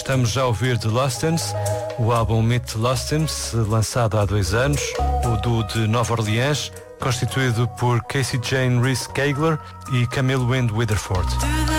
Estamos já a ouvir The Lostens, o álbum Meet the Lostens, lançado há 2 anos, o duo de Nova Orleans, constituído por Casey Jane Reese Kegler e Camille Wind Witherford.